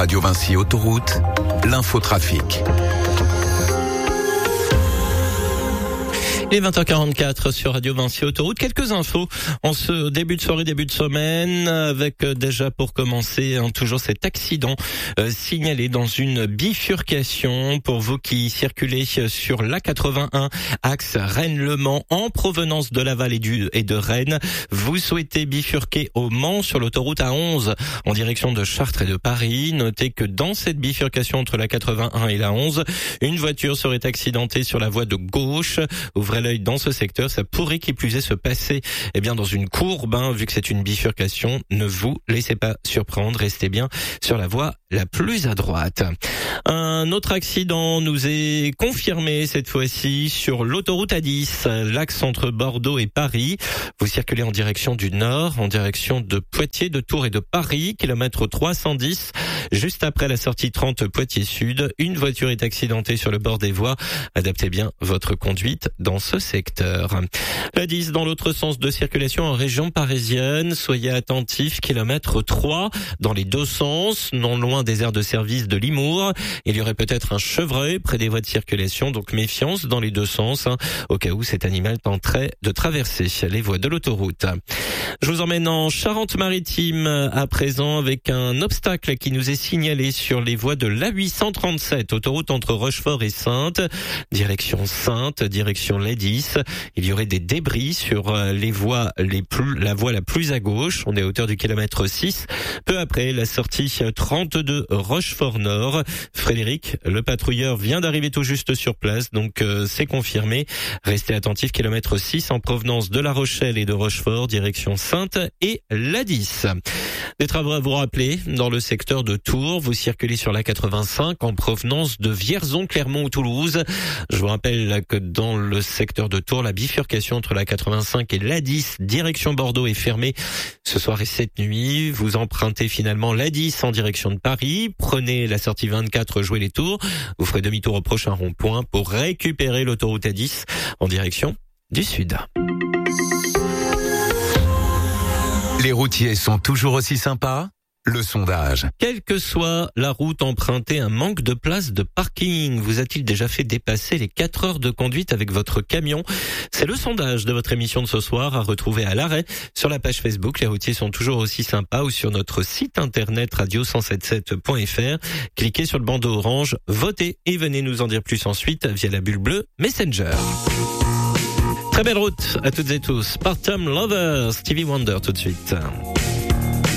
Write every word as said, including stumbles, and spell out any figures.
Radio Vinci Autoroute, l'infotrafic. Il est vingt heures quarante-quatre sur Radio Vinci Autoroute. Quelques infos en ce début de soirée, début de semaine, avec euh, déjà pour commencer hein, toujours cet accident euh, signalé dans une bifurcation pour vous qui circulez sur l'A quatre-vingt-un, axe Rennes-Le Mans, en provenance de Laval et, du, et de Rennes. Vous souhaitez bifurquer au Mans sur l'autoroute A onze en direction de Chartres et de Paris. Notez que dans cette bifurcation entre l'A quatre-vingt-un et l'A onze, une voiture serait accidentée sur la voie de gauche. Ouvrez l'œil dans ce secteur, ça pourrait qui plus est se passer eh bien dans une courbe, hein, vu que c'est une bifurcation. Ne vous laissez pas surprendre, restez bien sur la voie la plus à droite. Un autre accident nous est confirmé cette fois-ci sur l'autoroute A dix, l'axe entre Bordeaux et Paris. Vous circulez en direction du nord, en direction de Poitiers, de Tours et de Paris, kilomètre trois cent dix, juste après la sortie trente Poitiers Sud. Une voiture est accidentée sur le bord des voies. Adaptez bien votre conduite dans ce secteur. La dix dans l'autre sens de circulation en région parisienne. Soyez attentifs, kilomètre trois dans les deux sens, non loin des aires de service de Limours. Il y aurait peut-être un chevreuil près des voies de circulation, donc méfiance dans les deux sens, hein, au cas où cet animal tenterait de traverser les voies de l'autoroute. Je vous emmène en Charente-Maritime à présent avec un obstacle qui nous est signalé sur les voies de l'A huit cent trente-sept, autoroute entre Rochefort et Saintes, direction Saintes, direction l'A dix. Il y aurait des débris sur les voies les plus, la voie la plus à gauche. On est à hauteur du kilomètre six. Peu après la sortie trente-deux Rochefort Nord. Frédéric, le patrouilleur, vient d'arriver tout juste sur place, donc euh, c'est confirmé. Restez attentifs, kilomètre six en provenance de La Rochelle et de Rochefort, direction Saintes et l'A dix. Des travaux à vous rappeler dans le secteur de Tours. Vous circulez sur l'A quatre-vingt-cinq en provenance de Vierzon, Clermont ou Toulouse. Je vous rappelle que dans le secteur de Tours, la bifurcation entre l'A quatre-vingt-cinq et l'A dix, direction Bordeaux, est fermée ce soir et cette nuit. Vous empruntez finalement l'A dix en direction de Paris. Prenez la sortie vingt-quatre, jouez les tours. Vous ferez demi-tour au prochain rond-point pour récupérer l'autoroute A dix en direction du sud. Les routiers sont toujours aussi sympas ? Le sondage. Quelle que soit la route empruntée, un manque de place de parking vous a-t-il déjà fait dépasser les quatre heures de conduite avec votre camion? C'est le sondage de votre émission de ce soir à retrouver à l'arrêt sur la page Facebook. Les routiers sont toujours aussi sympas ou sur notre site internet radio cent soixante-dix-sept point f r. Cliquez sur le bandeau orange, votez et venez nous en dire plus ensuite via la bulle bleue Messenger. Très belle route à toutes et tous. Part-Time Lovers, Stevie Wonder tout de suite.